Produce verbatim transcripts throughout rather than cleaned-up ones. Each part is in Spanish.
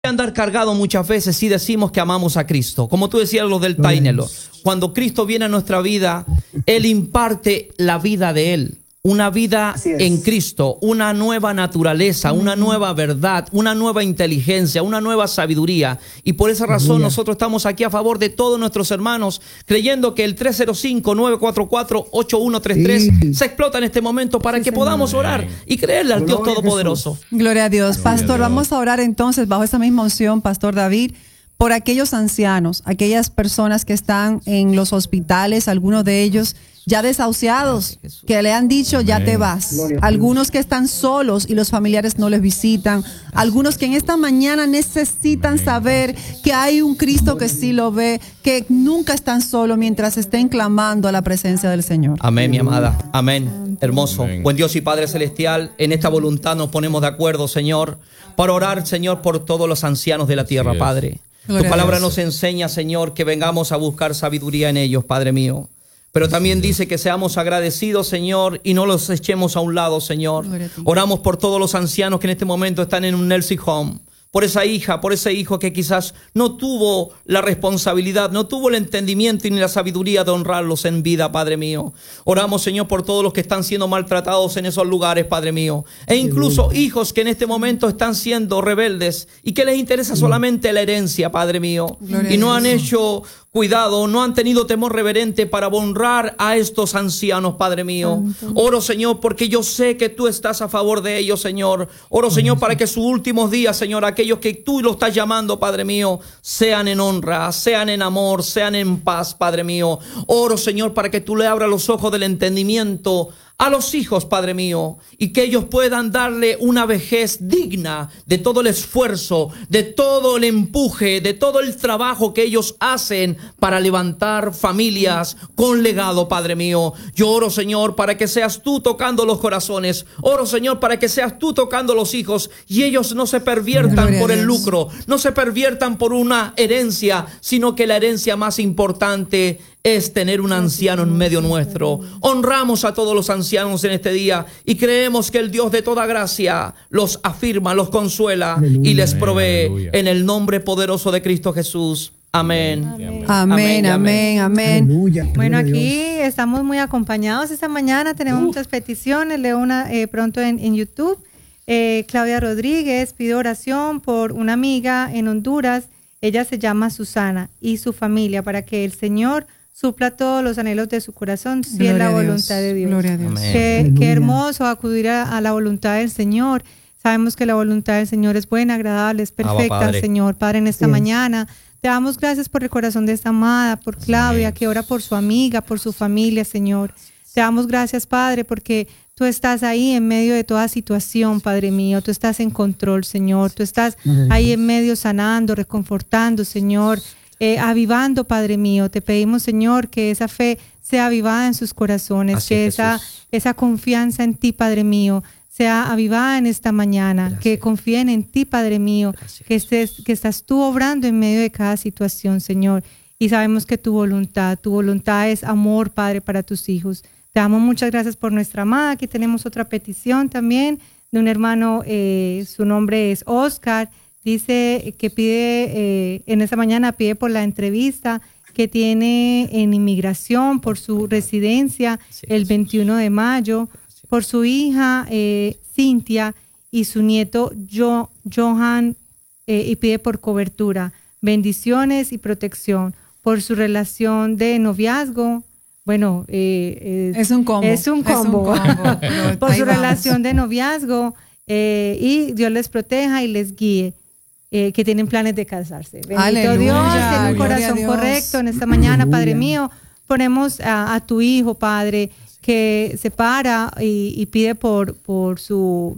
andar cargado muchas veces si decimos que amamos a Cristo. Como tú decías lo del Tainelo. Cuando Cristo viene a nuestra vida, Él imparte la vida de Él. Una vida en Cristo, una nueva naturaleza, una nueva verdad, una nueva inteligencia, una nueva sabiduría. Y por esa razón nosotros estamos aquí a favor de todos nuestros hermanos, creyendo que el tres cero cinco, nueve cuatro cuatro, ocho uno tres tres sí. se explota en este momento para sí, que señor. podamos orar y creerle al Dios Todopoderoso. Gloria a Dios. Pastor, vamos a orar entonces bajo esa misma unción, Pastor David, por aquellos ancianos, aquellas personas que están en los hospitales, algunos de ellos ya desahuciados, que le han dicho ya te vas, algunos que están solos y los familiares no les visitan, algunos que en esta mañana necesitan saber que hay un Cristo que sí lo ve, que nunca están solos mientras estén clamando a la presencia del Señor. Amén, mi amada, amén, hermoso. Amén. Buen Dios y Padre Celestial, en esta voluntad nos ponemos de acuerdo, Señor, para orar, Señor, por todos los ancianos de la tierra, Padre. Tu palabra nos enseña, Señor, que vengamos a buscar sabiduría en ellos, Padre mío. Pero también dice que seamos agradecidos, Señor, y no los echemos a un lado, Señor. Oramos por todos los ancianos que en este momento están en un nursing home. Por esa hija, por ese hijo que quizás no tuvo la responsabilidad, no tuvo el entendimiento ni la sabiduría de honrarlos en vida, Padre mío. Oramos, Señor, por todos los que están siendo maltratados en esos lugares, Padre mío. E incluso hijos que en este momento están siendo rebeldes y que les interesa solamente la herencia, Padre mío. Y no han hecho cuidado, no han tenido temor reverente para honrar a estos ancianos, Padre mío. Oro, Señor, porque yo sé que tú estás a favor de ellos, Señor. Oro, Señor, para que sus últimos días, Señor, aquellos que tú los estás llamando, Padre mío, sean en honra, sean en amor, sean en paz, Padre mío. Oro, Señor, para que tú le abras los ojos del entendimiento a los hijos, Padre mío, y que ellos puedan darle una vejez digna de todo el esfuerzo, de todo el empuje, de todo el trabajo que ellos hacen para levantar familias con legado, Padre mío. Yo oro, Señor, para que seas tú tocando los corazones. Oro, Señor, para que seas tú tocando los hijos y ellos no se perviertan Gloria por el lucro, no se perviertan por una herencia, sino que la herencia más importante es tener un anciano en medio nuestro. Honramos a todos los ancianos en este día y creemos que el Dios de toda gracia los afirma, los consuela Aleluya. y les provee Aleluya. en el nombre poderoso de Cristo Jesús. Amén. Amén, amén, amén. amén. Aleluya. Bueno, aquí estamos muy acompañados esta mañana. Tenemos uh. muchas peticiones. Leo una eh, pronto en, en YouTube. Eh, Claudia Rodríguez pide oración por una amiga en Honduras. Ella se llama Susana y su familia para que el Señor supla todos los anhelos de su corazón, si es la voluntad de Dios. Gloria a Dios. Qué, qué hermoso acudir a, a la voluntad del Señor. Sabemos que la voluntad del Señor es buena, agradable, es perfecta, Padre. Señor. Padre, en esta sí. mañana te damos gracias por el corazón de esta amada, por Claudia, sí. que ora por su amiga, por su familia, Señor. Te damos gracias, Padre, porque tú estás ahí en medio de toda situación, Padre mío. Tú estás en control, Señor. Tú estás ahí en medio sanando, reconfortando, Señor. Eh, avivando, Padre mío, te pedimos, Señor, que esa fe sea avivada en sus corazones, Así que esa, esa confianza en ti, Padre mío, sea avivada en esta mañana, Gracias. que confíen en ti, Padre mío, Gracias. que estés, que estás tú obrando en medio de cada situación, Señor, y sabemos que tu voluntad, tu voluntad es amor, Padre, para tus hijos. Te damos muchas gracias por nuestra amada. Aquí tenemos otra petición también de un hermano, eh, su nombre es Oscar. Dice que pide, eh, en esta mañana pide por la entrevista que tiene en inmigración por su residencia el veintiuno de mayo, por su hija eh, Cintia y su nieto jo, Johan, eh, y pide por cobertura, bendiciones y protección, por su relación de noviazgo. Bueno, eh, eh, es un combo. Es un combo. Es un combo. por su vamos. relación de noviazgo eh, y Dios les proteja y les guíe. Eh, que tienen planes de casarse. Bendito Aleluya, Dios, tiene un corazón correcto en esta mañana, Aleluya. Padre mío. Ponemos a, a tu hijo, Padre, que se para y, y pide por, por su,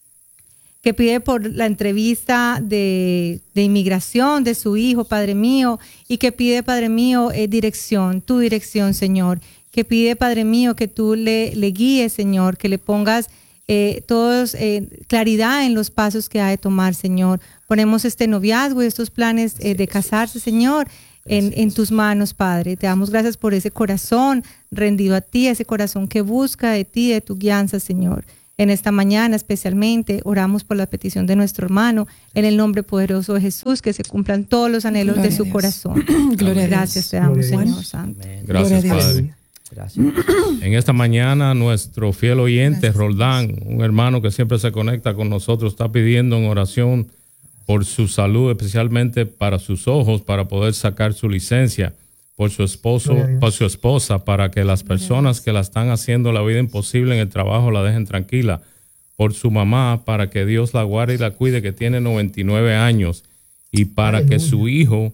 que pide por la entrevista de, de inmigración de su hijo, Padre mío, y que pide, Padre mío, eh, dirección, tu dirección, Señor. Que pide, Padre mío, que tú le, le guíes, Señor, que le pongas eh, todos eh, claridad en los pasos que ha de tomar, Señor. Ponemos este noviazgo y estos planes eh, de casarse, Señor, en, en tus manos, Padre. Te damos gracias por ese corazón rendido a ti, ese corazón que busca de ti, de tu guianza, Señor. En esta mañana especialmente oramos por la petición de nuestro hermano, en el nombre poderoso de Jesús, que se cumplan todos los anhelos Gloria de su corazón. Gloria a Gracias Dios. te damos, Gloria a Señor Dios. Santo. Amén. Gracias, Padre. Gracias. En esta mañana nuestro fiel oyente, Roldán, un hermano que siempre se conecta con nosotros, está pidiendo en oración por su salud, especialmente para sus ojos, para poder sacar su licencia, por su esposo, por su esposa, para que las personas que la están haciendo la vida imposible en el trabajo la dejen tranquila, por su mamá, para que Dios la guarde y la cuide, que tiene noventa y nueve años, y para Aleluya. Que su hijo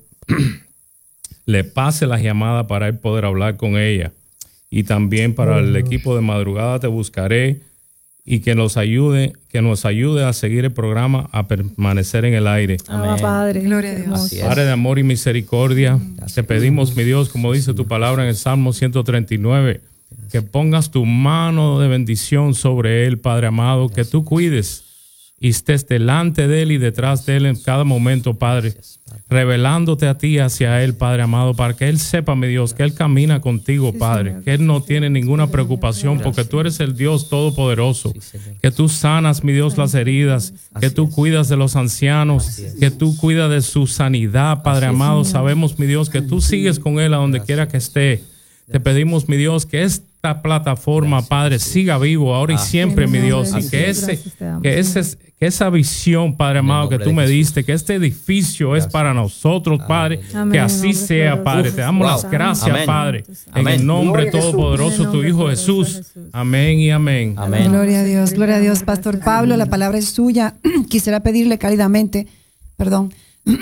le pase las llamadas para él poder hablar con ella. Y también para el equipo de Madrugada Te Buscaré, y que nos ayude, que nos ayude a seguir el programa, a permanecer en el aire. Amén. Padre, gloria a Dios. Padre de amor y misericordia, Gracias. Te pedimos, mi Dios, como dice tu palabra en el Salmo ciento treinta y nueve, Gracias. Que pongas tu mano de bendición sobre él, Padre amado, Gracias. Que tú cuides y estés delante de él y detrás de él en cada momento, Padre, revelándote a ti hacia él, Padre amado, para que él sepa, mi Dios, que él camina contigo, Padre, que él no tiene ninguna preocupación, porque tú eres el Dios todopoderoso, que tú sanas, mi Dios, las heridas, que tú cuidas de los ancianos, que tú cuidas de su sanidad, Padre amado. Sabemos, mi Dios, que tú sigues con él a donde quiera que esté. Te pedimos, mi Dios, que esta plataforma, Padre, siga vivo ahora y siempre, mi Dios, y que ese, que ese, que esa visión, Padre amado, que tú me diste, que este edificio es para nosotros, Padre, que así sea, Padre. Te damos las gracias, Padre, en el nombre todopoderoso de tu Hijo Jesús. Amén y amén. Amén. Gloria a Dios, gloria a Dios. Pastor Pablo, la palabra es suya. Quisiera pedirle cálidamente, perdón,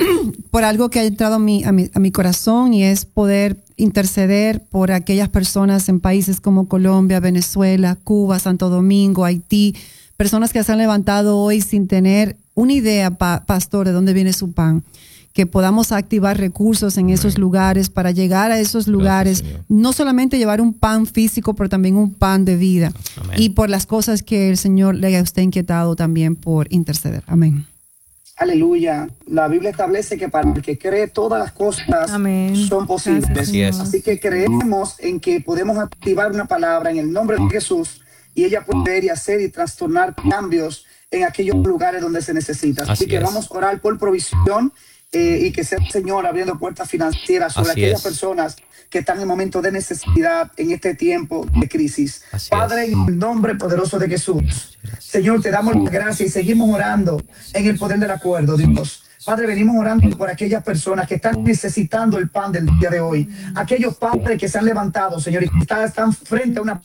por algo que ha entrado a mi, a mi, a mi corazón, y es poder interceder por aquellas personas en países como Colombia, Venezuela, Cuba, Santo Domingo, Haití, personas que se han levantado hoy sin tener una idea, pa, pastor, de dónde viene su pan. Que podamos activar recursos en esos lugares para llegar a esos lugares, Gracias, no solamente llevar un pan físico, pero también un pan de vida. Amén. Y por las cosas que el Señor le haya usted inquietado también por interceder. Amén. Aleluya. La Biblia establece que para el que cree todas las cosas Amén. Son posibles. Así, es. Así que creemos en que podemos activar una palabra en el nombre de Jesús y ella puede ver y hacer y trastornar cambios en aquellos lugares donde se necesita. Así, Así que es. Vamos a orar por provisión eh, y que sea el Señor abriendo puertas financieras sobre Así aquellas es. Personas que están en momentos de necesidad en este tiempo de crisis. Así Padre, es. En el nombre poderoso de Jesús, Señor, te damos las gracias y seguimos orando en el poder del acuerdo, Dios. Padre, venimos orando por aquellas personas que están necesitando el pan del día de hoy. Aquellos padres que se han levantado, Señor, y que están frente a una...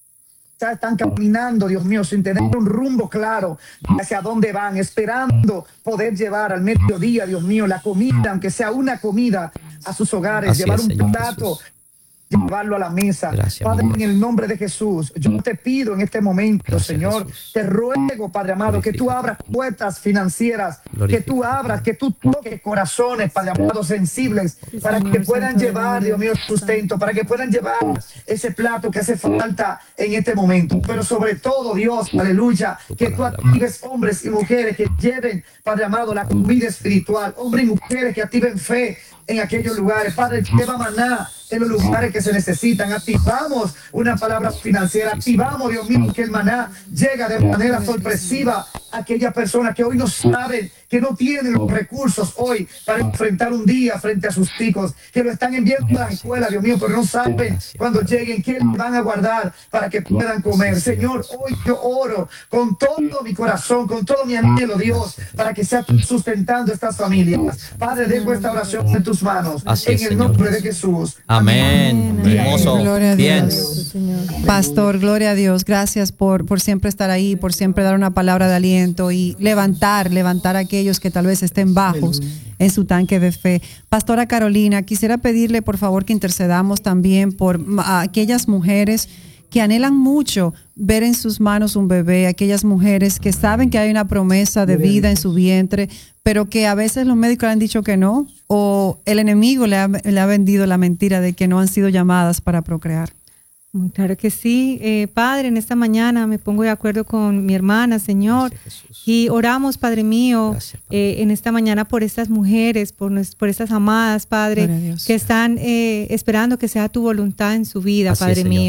Están caminando, Dios mío, sin tener un rumbo claro hacia dónde van, esperando poder llevar al mediodía, Dios mío, la comida, aunque sea una comida, a sus hogares, Así llevar es, un Señor plato, Jesús. Llevarlo a la mesa. Gracias, Padre, en el nombre de Jesús, yo te pido en este momento, Gracias, Señor, Jesús. Te ruego, Padre amado, Glorifica. Que tú abras puertas financieras, Glorifica. Que tú abras, que tú toques corazones, Padre amado, sensibles, sí, para Señor, que puedan Santo llevar, Dios mío, sustento, para que puedan llevar ese plato que hace falta en este momento. Pero sobre todo, Dios, aleluya, que tú actives hombres y mujeres que lleven, Padre amado, la comida espiritual, hombres y mujeres que activen fe en aquellos lugares. Padre, lleva maná en los lugares que se necesitan. Activamos una palabra financiera. Activamos, Dios mío, que el maná llega de manera sorpresiva a aquellas personas que hoy no saben, que no tienen los recursos hoy para enfrentar un día frente a sus hijos, que lo están enviando a la escuela, Dios mío, pero no saben cuando lleguen qué van a guardar para que puedan comer. Señor, hoy yo oro con todo mi corazón, con todo mi anhelo, Dios, para que sea sustentando estas familias. Padre, dejo esta oración en tus manos, Así en es, el nombre Señor. De Jesús. Amén. Amén. Hermoso. Gloria a Bien. Dios. Pastor, gloria a Dios. Gracias por, por siempre estar ahí, por siempre dar una palabra de aliento y levantar, levantar a aquellos que tal vez estén bajos en su tanque de fe. Pastora Carolina, quisiera pedirle por favor que intercedamos también por aquellas mujeres que anhelan mucho ver en sus manos un bebé, aquellas mujeres que saben que hay una promesa de vida en su vientre, pero que a veces los médicos le han dicho que no, o el enemigo le ha, le ha vendido la mentira de que no han sido llamadas para procrear. Claro que sí. Eh, Padre, en esta mañana me pongo de acuerdo con mi hermana, Señor, y oramos, Padre mío, Gracias, Padre. Eh, en esta mañana por estas mujeres, por, por estas amadas, Padre, que están eh, esperando que sea tu voluntad en su vida, Así Padre es, mío.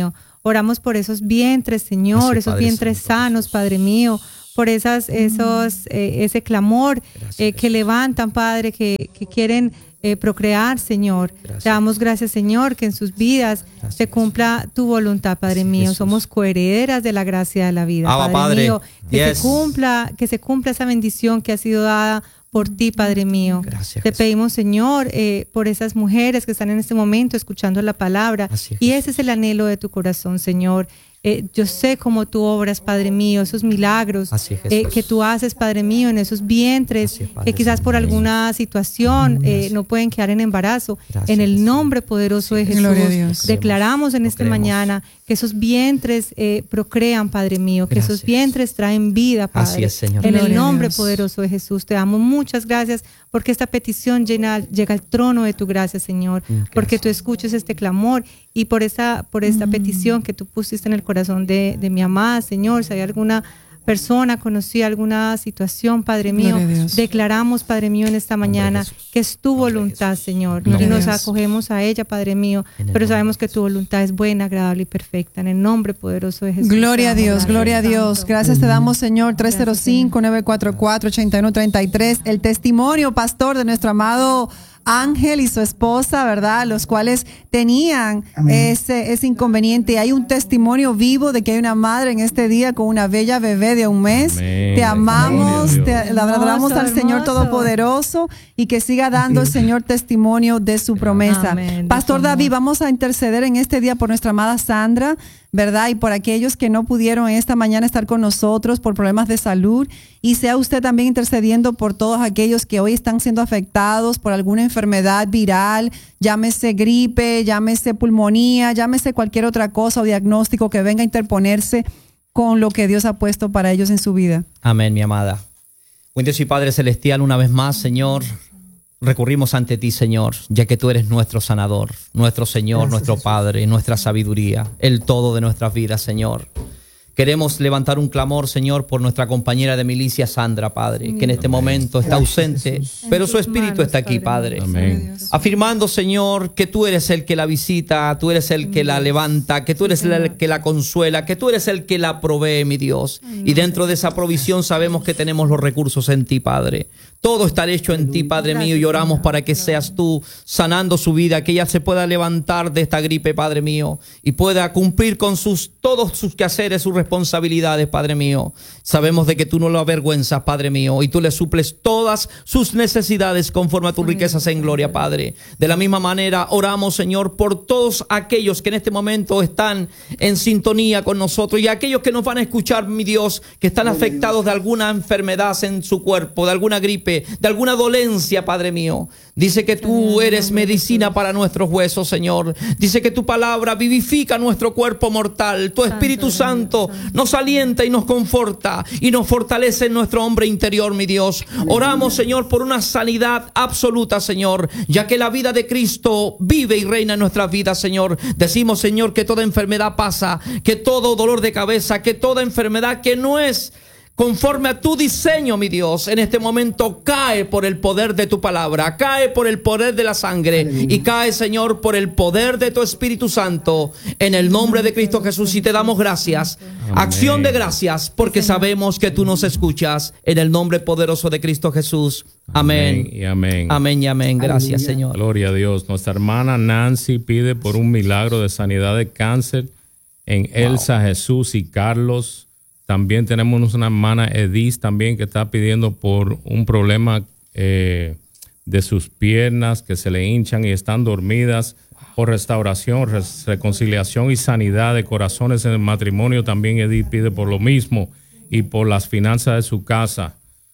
Oramos por esos vientres, Señor, Así, esos Padre vientres Santo, sanos, Jesús. Padre mío, por esas, esos, eh, ese clamor eh, que levantan, Padre, que, que quieren eh, procrear, Señor. Gracias. Te damos gracias, Señor, que en sus vidas Gracias, se cumpla tu voluntad, Padre Gracias, mío. Jesús. Somos coherederas de la gracia de la vida, Abba, Padre, Padre. mío. Que Yes. se cumpla, que se cumpla esa bendición que ha sido dada por ti, Padre mío. Gracias, Te Jesús. pedimos, Señor, eh, por esas mujeres que están en este momento escuchando la palabra. Así es, Y Jesús. ese es el anhelo de tu corazón, Señor. Eh, yo sé cómo tú obras, Padre mío, esos milagros Así es, eh, Jesús. que tú haces, Padre mío, en esos vientres Así es, Padre que quizás por Santo. alguna situación eh, no pueden quedar en embarazo. Gracias, En el Jesús. nombre poderoso de Jesús, Gloria a Dios. declaramos en Lo esta creemos. mañana que esos vientres eh, procrean, Padre mío, que Gracias. esos vientres traen vida, Padre. Así es, Señor. En el Gloria a nombre Dios. poderoso de Jesús, te damos muchas gracias porque esta petición llena, llega al trono de tu gracia, Señor, Mm, porque gracias. tú escuches este clamor y por esta, por esta Mm. petición que tú pusiste en el corazón de, de mi amada, Señor, si hay alguna persona conocida, alguna situación, Padre mío, Gloria a Dios. declaramos, Padre mío, en esta mañana Jesús. que es tu Nombre de voluntad, Jesús. Señor, Gloria y a nos Dios. acogemos a ella, Padre mío, En el pero nombre sabemos de que tu voluntad es buena, agradable y perfecta, en el nombre poderoso de Jesús. Gloria a te damos Dios, gracias, gloria a Dios. Santo. Gracias te damos, Señor. tres cero cinco, nueve cuatro cuatro, ocho uno tres tres. El testimonio, pastor, de nuestro amado Ángel y su esposa, ¿verdad? Los cuales tenían Amén. ese, ese inconveniente. Hay un testimonio vivo de que hay una madre en este día con una bella bebé de un mes. Amén. Te amamos, Gloria a te, le adoramos al Hermoso, Señor hermoso. Todopoderoso y que siga dando el Señor testimonio de su promesa. Amén, de Pastor su David, amor. vamos a interceder en este día por nuestra amada Sandra, ¿verdad? Y por aquellos que no pudieron esta mañana estar con nosotros por problemas de salud. Y sea usted también intercediendo por todos aquellos que hoy están siendo afectados por alguna enfermedad viral, llámese gripe, llámese pulmonía, llámese cualquier otra cosa o diagnóstico que venga a interponerse con lo que Dios ha puesto para ellos en su vida. Amén, mi amada. Buen Dios y Padre Celestial, una vez más, Señor, recurrimos ante ti, Señor, ya que tú eres nuestro sanador, nuestro Señor, Gracias, nuestro Jesús. Padre, nuestra sabiduría, el todo de nuestras vidas, Señor. Queremos levantar un clamor, Señor, por nuestra compañera de milicia, Sandra, Padre, que en este momento está Gracias, ausente, Jesús. pero En su tus espíritu manos, está aquí, Padre. Padre. Amén. Afirmando, Señor, que tú eres el que la visita, tú eres el que la levanta, que tú eres el que la consuela, que tú eres el que la provee, mi Dios. Y dentro de esa provisión sabemos que tenemos los recursos en ti, Padre. Todo está hecho en ti, Padre mío, y oramos para que seas tú sanando su vida, que ella se pueda levantar de esta gripe, Padre mío, y pueda cumplir con sus todos sus quehaceres, sus responsabilidades, Padre mío. Sabemos de que tú no lo avergüenzas, Padre mío, y tú le suples todas sus necesidades conforme a tus riquezas en gloria, Padre. De la misma manera, oramos, Señor, por todos aquellos que en este momento están en sintonía con nosotros y aquellos que nos van a escuchar, mi Dios, que están afectados de alguna enfermedad en su cuerpo, de alguna gripe, de alguna dolencia, Padre mío. Dice que tú eres medicina para nuestros huesos, Señor. Dice que tu palabra vivifica nuestro cuerpo mortal. Tu Espíritu Santo nos alienta y nos conforta y nos fortalece en nuestro hombre interior, mi Dios. Oramos, Señor, por una sanidad absoluta, Señor, ya que la vida de Cristo vive y reina en nuestras vidas, Señor. Decimos, Señor, que toda enfermedad pasa, que todo dolor de cabeza, que toda enfermedad que no es conforme a tu diseño, mi Dios, en este momento cae por el poder de tu palabra, cae por el poder de la sangre. Aleluya. Y cae, Señor, por el poder de tu Espíritu Santo, en el nombre de Cristo Jesús. Y te damos gracias, amén. Acción de gracias, porque sabemos que tú nos escuchas, en el nombre poderoso de Cristo Jesús. Amén. Amén y amén. Amén y amén. Gracias, Aleluya. Señor. Gloria a Dios. Nuestra hermana Nancy pide por un milagro de sanidad de cáncer en wow. Elsa, Jesús y Carlos. También tenemos una hermana Edith también que está pidiendo por un problema eh, de sus piernas que se le hinchan y están dormidas, por restauración, res, reconciliación y sanidad de corazones en el matrimonio. También Edith pide por lo mismo y por las finanzas de su casa.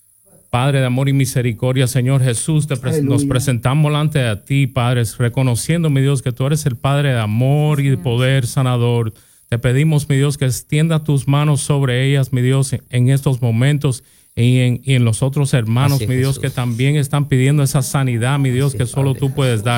Padre de amor y misericordia, Señor Jesús, te pre- nos presentamos delante de ti, Padre, reconociendo, mi Dios, que tú eres el Padre de amor y de poder sanador. Te pedimos, mi Dios, que extienda tus manos sobre ellas, mi Dios, en estos momentos y en, y en los otros hermanos, Así, mi Dios, Jesús. que también están pidiendo esa sanidad, mi Dios, Así, que solo Padre. tú puedes dar.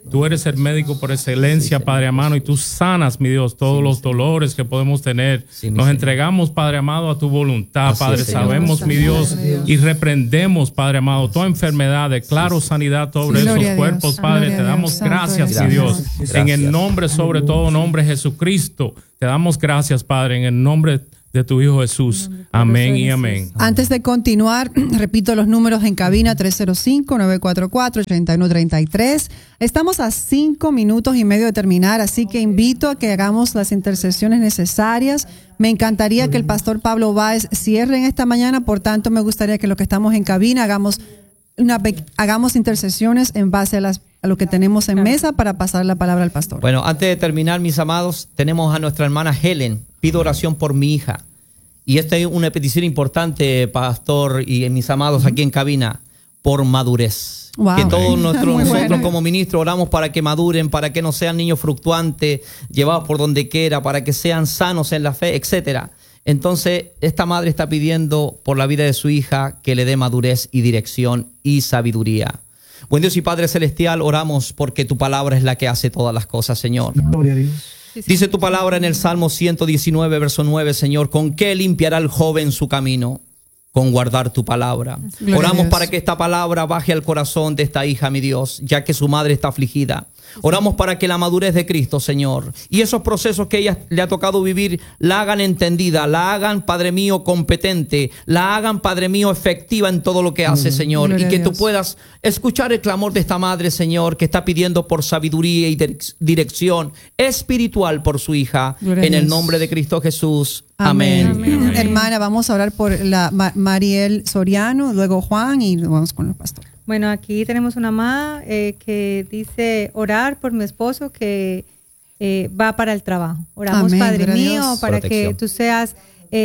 Tú eres el médico por excelencia, Padre amado, y tú sanas, mi Dios, todos los dolores que podemos tener. Nos entregamos, Padre amado, a tu voluntad, Padre. Sabemos, mi Dios, y reprendemos, Padre amado, toda enfermedad. Declaro sanidad sobre esos cuerpos, Padre. Te damos gracias, mi Dios, en el nombre, sobre todo nombre de Jesucristo. Te damos gracias, Padre, en el nombre de tu Hijo Jesús. Amén y amén. Antes de continuar, repito los números en cabina: tres cero cinco, nueve cuatro cuatro, ocho uno tres tres. Estamos a cinco minutos y medio de terminar, así que invito a que hagamos las intercesiones necesarias. Me encantaría que el pastor Pablo Báez cierre en esta mañana, por tanto me gustaría que los que estamos en cabina hagamos, una, hagamos intercesiones en base a, las, a lo que tenemos en mesa para pasar la palabra al pastor. Bueno, antes de terminar, mis amados, tenemos a nuestra hermana Helen. Pido oración por mi hija. Y esta es una petición importante, pastor y mis amados aquí en cabina, por madurez. Wow. Que todos nosotros, nosotros bueno. como ministros oramos para que maduren, para que no sean niños fluctuantes, llevados por donde quiera, para que sean sanos en la fe, etcétera. Entonces, esta madre está pidiendo por la vida de su hija que le dé madurez y dirección y sabiduría. Buen Dios y Padre Celestial, oramos porque tu palabra es la que hace todas las cosas, Señor. Gloria a Dios. Dice tu palabra en el Salmo ciento diecinueve, verso nueve, Señor, ¿con qué limpiará el joven su camino? Con guardar tu palabra. Gloria Oramos para que esta palabra baje al corazón de esta hija, mi Dios, ya que su madre está afligida. Oramos para que la madurez de Cristo, Señor, y esos procesos que ella le ha tocado vivir, la hagan entendida, la hagan, Padre mío, competente, la hagan, Padre mío, efectiva en todo lo que hace, Señor. Gloria y que tú puedas escuchar el clamor de esta madre, Señor, que está pidiendo por sabiduría y dirección espiritual por su hija. Gloria en el nombre de Cristo Jesús. Amén. Amén. Amén. Hermana, vamos a orar por la Ma- Mariel Soriano, luego Juan, y vamos con el pastor. Bueno, aquí tenemos una mamá eh, que dice orar por mi esposo que eh, va para el trabajo. Oramos, Amén, Padre mío, Dios. Para Protección. Que tú seas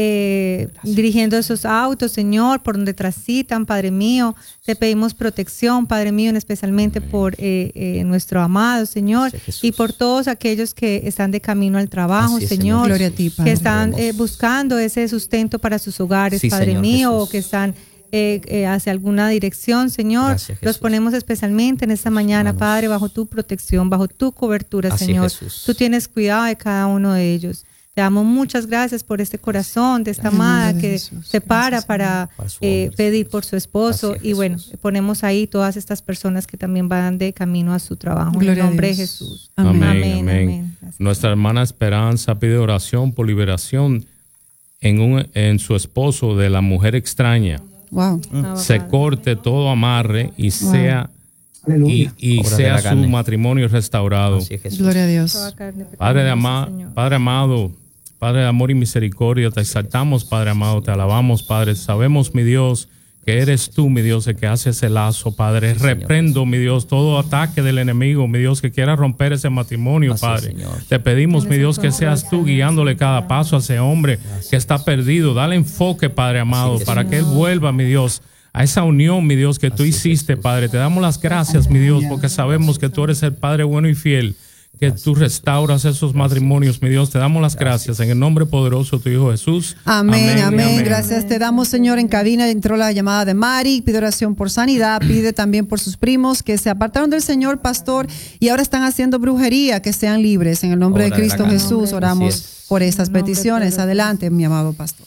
eh, dirigiendo esos autos, Señor, por donde transitan, Padre mío. Te pedimos protección, Padre mío, especialmente Amén. Por eh, eh, nuestro amado, Señor, y por todos aquellos que están de camino al trabajo, es, Señor, Gloria a ti, Padre. Que están eh, buscando ese sustento para sus hogares, sí, Padre Señor, mío, Jesús. O que están Eh, eh, hacia alguna dirección, Señor. Gracias, los ponemos especialmente en esta mañana, Padre, bajo tu protección, bajo tu cobertura, Así Señor. Jesús. Tú tienes cuidado de cada uno de ellos. Te damos muchas gracias por este corazón de esta amada que Jesús. Se para gracias, para, para eh, pedir por su esposo. Gracias, y bueno, ponemos ahí todas estas personas que también van de camino a su trabajo. Gloria en el nombre de Jesús. Amén. Amén. Amén. Amén. Nuestra hermana Esperanza pide oración por liberación en, un, en su esposo de la mujer extraña. Wow. Se corte todo amarre y wow. sea y, y sea su matrimonio restaurado. Gloria a Dios. Padre, de ama, Padre amado, Padre de amor y misericordia, te exaltamos, Padre amado, te alabamos, Padre. Sabemos, mi Dios, que eres tú, mi Dios, el que hace ese lazo, Padre. Sí, reprendo, mi Dios, todo ataque del enemigo, mi Dios, que quiera romper ese matrimonio, Así Padre. Es, te pedimos, mi Dios, que seas tú guiándole cada paso a ese hombre Gracias. Que está perdido. Dale enfoque, Padre amado, es, para Señor. Que él vuelva, mi Dios, a esa unión, mi Dios, que tú Así hiciste, es, Padre. Te damos las gracias, mi Dios, porque sabemos que tú eres el Padre bueno y fiel, que tú restauras esos matrimonios, mi Dios. Te damos las gracias en el nombre poderoso de tu Hijo Jesús. Amén, amén, amén. amén. Gracias te damos, Señor. En cabina entró la llamada de Mari, pide oración por sanidad, pide también por sus primos que se apartaron del Señor, pastor, y ahora están haciendo brujería, que sean libres. En el nombre Obra de Cristo de Jesús oramos por estas peticiones. Adelante, mi amado pastor.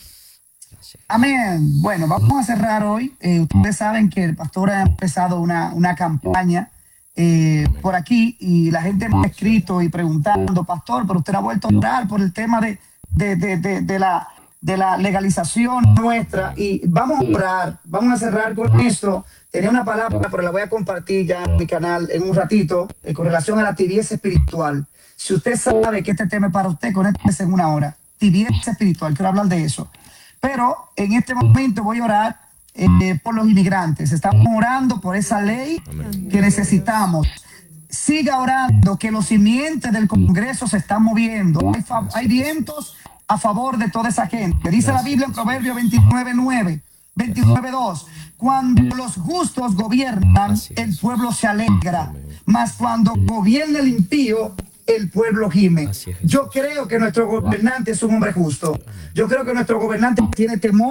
Amén. Bueno, vamos a cerrar hoy. Eh, ustedes saben que el pastor ha empezado una, una campaña Eh, por aquí, y la gente me ha escrito y preguntando, pastor, pero usted ha vuelto a orar por el tema de, de, de, de, de, la, de la legalización nuestra, y vamos a orar, vamos a cerrar con esto. Tenía una palabra, pero la voy a compartir ya en mi canal en un ratito, eh, con relación a la tibieza espiritual. Si usted sabe que este tema es para usted, conéctese en una hora. Tibieza espiritual, quiero hablar de eso. Pero en este momento voy a orar Eh, por los inmigrantes. Estamos orando por esa ley Amén. Que necesitamos. Siga orando, que los simientes del Congreso se están moviendo. Hay, hay vientos a favor de toda esa gente. Dice la Biblia en Proverbios veintinueve nueve, veintinueve dos, cuando los justos gobiernan, el pueblo se alegra, mas cuando gobierna el impío, el pueblo gime. Yo creo que nuestro gobernante es un hombre justo. Yo creo que nuestro gobernante tiene temor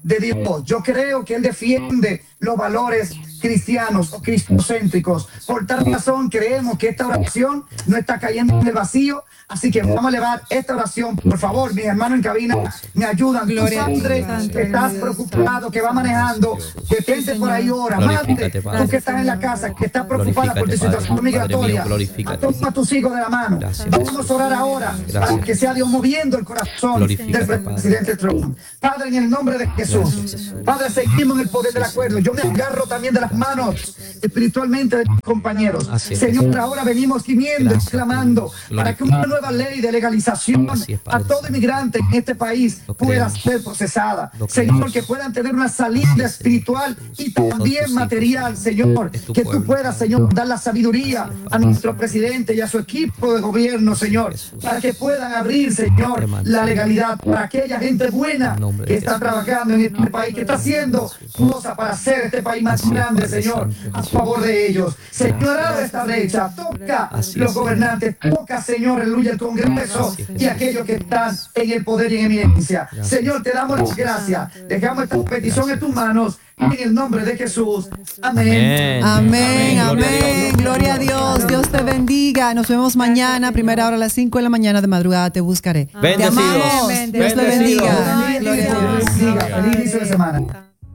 de Dios. Yo creo que Él defiende los valores cristianos o cristocéntricos. Por tal razón creemos que esta oración no está cayendo en el vacío. Así que vamos a elevar esta oración. Por favor, mis hermanos en cabina, me ayudan. Gloria tú, Padre, que estás preocupado, que va manejando, detente por ahí ahora. Madre, tú que estás en la casa, que estás preocupada por tu situación migratoria, toma a tus hijos de la mano. Vamos a orar ahora para que sea Dios moviendo el corazón del presidente Trump. Padre, en el nombre de Jesús, Padre, seguimos en el poder del acuerdo. Yo me agarro también de las manos espiritualmente de mis compañeros. Señor, ahora venimos gimiendo, exclamando para que una nueva ley de legalización a todo inmigrante en este país pueda ser procesada. Señor, que puedan tener una salida espiritual y también material, Señor. Que tú puedas, Señor, dar la sabiduría a nuestro presidente y a su equipo de gobierno, Señor, para que puedan abrir, Señor, la legalidad para aquella gente buena que está trabajando en este país, que está haciendo cosas para hacer este país más grande, Señor, a favor de ellos. Señor, abre esta brecha, toca los gobernantes, toca, Señor, aleluya, el Congreso y aquellos que están en el poder y en eminencia. Señor, te damos las gracias. Dejamos esta petición en tus manos. En el nombre de Jesús. Amén. Amén. Amén. Amén. Gloria a Dios. Dios te bendiga. Nos vemos mañana, primera hora a las cinco de la mañana, de madrugada. Te buscaré. Bendecidos. Te amamos. Dios te bendiga. Gloria a Dios. Feliz inicio de semana.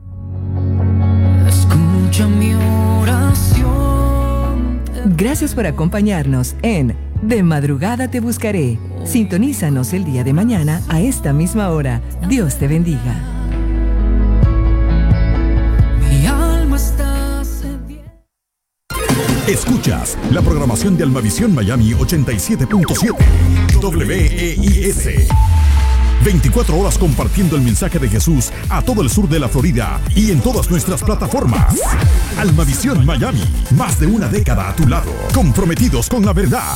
Escucha mi oración. Gracias por acompañarnos en De Madrugada Te Buscaré. Sintonízanos el día de mañana a esta misma hora. Dios te bendiga. Escuchas la programación de Almavisión Miami ochenta y siete punto siete W E I S. veinticuatro horas compartiendo el mensaje de Jesús a todo el sur de la Florida y en todas nuestras plataformas. Almavisión Miami, más de una década a tu lado, comprometidos con la verdad.